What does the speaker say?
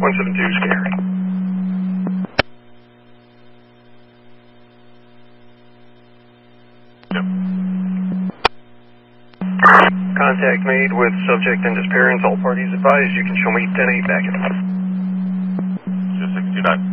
172 scary. Yep. Contact made with subject and disappearance. All parties advised you can show me 10-8 back in. 629.